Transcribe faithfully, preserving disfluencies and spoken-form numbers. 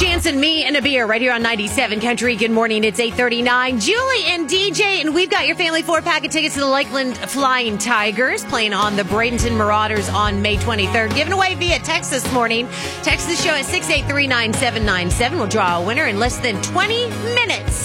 Jansen, me, and a beer right here on ninety-seven Country. Good morning. It's eight thirty-nine. Julie and D J, and we've got your family four-pack of tickets to the Lakeland Flying Tigers playing on the Bradenton Marauders on May twenty-third. Given away via text this morning. Text the show at six eight three, nine seven nine seven. We'll draw a winner in less than twenty minutes.